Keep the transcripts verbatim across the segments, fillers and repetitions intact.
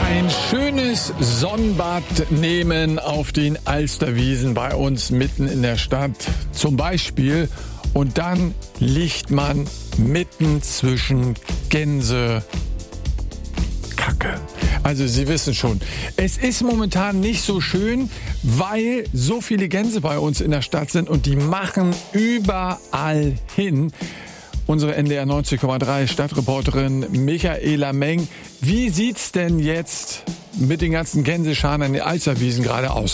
Ein schönes Sonnenbad nehmen auf den Alsterwiesen bei uns mitten in der Stadt zum Beispiel. Und dann liegt man mitten zwischen Gänse. Kacke. Also Sie wissen schon, es ist momentan nicht so schön, weil so viele Gänse bei uns in der Stadt sind und die machen überall hin. Unsere N D R neunzig Komma drei Stadtreporterin Michaela Meng. Wie sieht's denn jetzt mit den ganzen Gänsescharen an den Alsterwiesen gerade aus?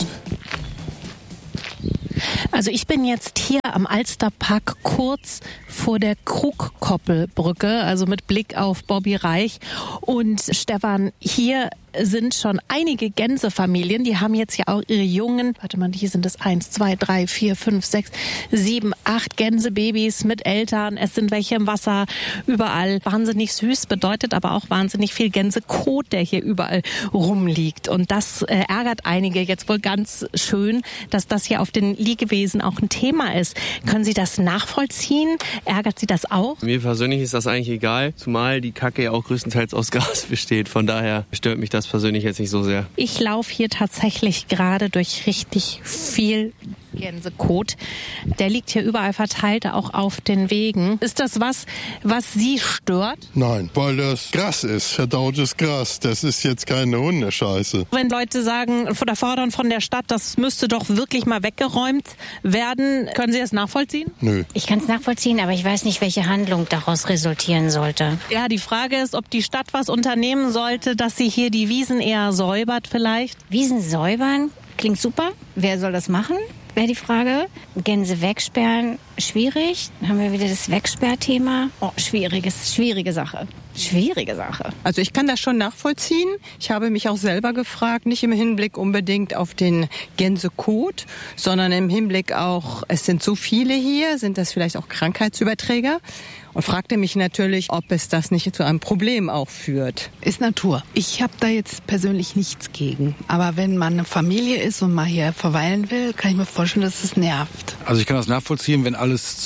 Also ich bin jetzt hier am Alsterpark kurz vor der Krugkoppelbrücke, also mit Blick auf Bobby Reich. Und Stefan, hier sind schon einige Gänsefamilien, die haben jetzt ja auch ihre Jungen, warte mal, hier sind es eins, zwei, drei, vier, fünf, sechs, sieben, acht Gänsebabys mit Eltern. Es sind welche im Wasser, überall wahnsinnig süß, bedeutet aber auch wahnsinnig viel Gänsekot, der hier überall rumliegt. Und das äh, ärgert einige jetzt wohl ganz schön, dass das hier auf den Liegewesen auch ein Thema ist. Können Sie das nachvollziehen? Ärgert Sie das auch? Mir persönlich ist das eigentlich egal, zumal die Kacke ja auch größtenteils aus Gras besteht. Von daher stört mich das persönlich jetzt nicht so sehr. Ich laufe hier tatsächlich gerade durch richtig viel Gänsekot. Der liegt hier überall verteilt, auch auf den Wegen. Ist das was, was Sie stört? Nein, weil das Gras ist, verdautes Gras. Das ist jetzt keine Hundescheiße. Wenn Leute sagen oder fordern von der Stadt, das müsste doch wirklich mal weggeräumt werden, können Sie das nachvollziehen? Nö. Ich kann es nachvollziehen, aber ich weiß nicht, welche Handlung daraus resultieren sollte. Ja, die Frage ist, ob die Stadt was unternehmen sollte, dass sie hier die Wiesen eher säubert vielleicht. Wiesen säubern? Klingt super. Wer soll das machen? Wäre die Frage. Gänse wegsperren, schwierig. Dann haben wir wieder das Wegsperrthema. Oh, schwieriges, schwierige Sache. Schwierige Sache. Also ich kann das schon nachvollziehen. Ich habe mich auch selber gefragt, nicht im Hinblick unbedingt auf den Gänsekot, sondern im Hinblick auch, es sind so viele hier, sind das vielleicht auch Krankheitsüberträger? Und fragte mich natürlich, ob es das nicht zu einem Problem auch führt. Ist Natur. Ich habe da jetzt persönlich nichts gegen. Aber wenn man eine Familie ist und mal hier verweilen will, kann ich mir vorstellen, dass es nervt. Also ich kann das nachvollziehen, wenn alles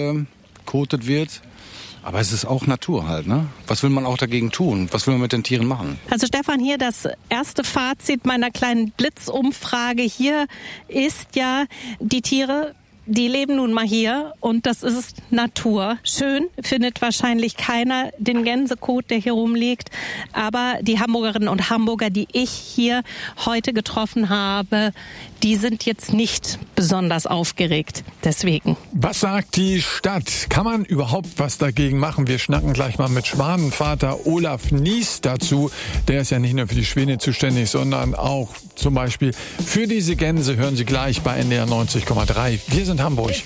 zugekotet wird. Aber es ist auch Natur halt, ne? Was will man auch dagegen tun? Was will man mit den Tieren machen? Also Stefan, hier das erste Fazit meiner kleinen Blitzumfrage hier ist ja, die Tiere, die leben nun mal hier und das ist Natur. Schön findet wahrscheinlich keiner den Gänsekot, der hier rumliegt. Aber die Hamburgerinnen und Hamburger, die ich hier heute getroffen habe, die sind jetzt nicht besonders aufgeregt. Deswegen. Was sagt die Stadt? Kann man überhaupt was dagegen machen? Wir schnacken gleich mal mit Schwanenvater Olaf Nies dazu. Der ist ja nicht nur für die Schwäne zuständig, sondern auch zum Beispiel für diese Gänse. Hören Sie gleich bei N D R neunzig Komma drei. Wir sind Hamburg.